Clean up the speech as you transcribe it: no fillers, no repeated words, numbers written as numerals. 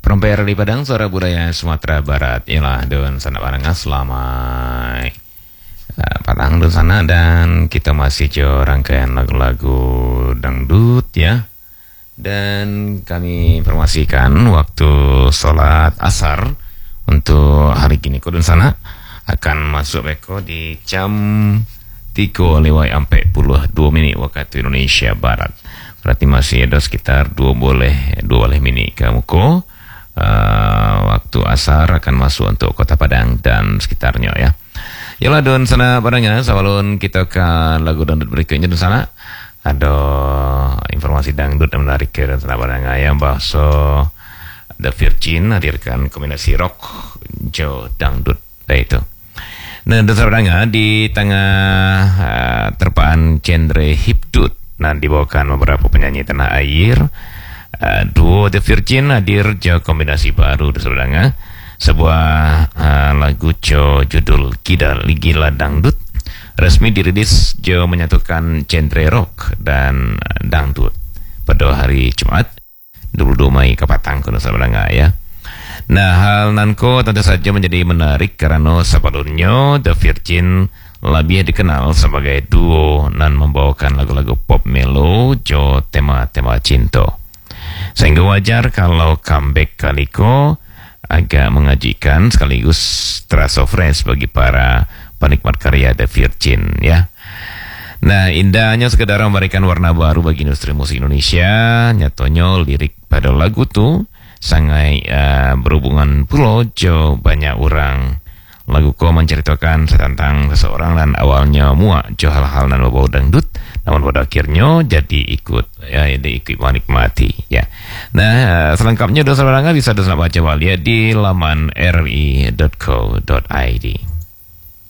Perempuan di Padang, suara budaya Sumatera Barat. Ialah don sana barangnya selama Padang don sana, dan kita masih rangkaian lagu-lagu dangdut ya. Dan kami informasikan waktu sholat asar untuk hari ini kodon sana akan masuk beko di jam 3:42 waktu Indonesia Barat. Berarti masih ada sekitar 2 menit kamu ko. Waktu asar akan masuk untuk Kota Padang dan sekitarnya ya. Yalah don sana padangnya sebelum kita ke lagu dangdut berikutnya di sana ada informasi dangdut yang menarik ke sana padangnya ya, bahasa The Virgin hadirkan kombinasi rock jo dangdut itu. Nah di sana di tengah terpaan genre hipdut, nah dibawakan beberapa penyanyi tanah air. Duo The Virgin hadir jo kombinasi baru di sana, sebuah lagu jo judul Gila Dangdut resmi dirilis jo menyatukan genre rock dan dangdut pada hari Jumat 22 Mei ke Patang kuno sabadanga ya. Nah hal nanko tentu saja menjadi menarik karena sebelumnya The Virgin lebih dikenal sebagai duo dan membawakan lagu-lagu pop melo jo tema-tema cinta. Sehingga wajar kalau comeback kaliko agak mengajikan sekaligus terasa fresh bagi para penikmat karya The Virgin ya. Nah indahnya sekedar memberikan warna baru bagi industri musik Indonesia. Nyatanya lirik pada lagu tuh sangat berhubungan pulau jo banyak orang. Lagu ko menceritakan tentang seseorang dan awalnya muak jo hal-hal dan bau dangdut, namun pada akhirnya jadi ikut menikmati ya. Nah selengkapnya dosa barangnya bisa baca balik di laman ri.co.id.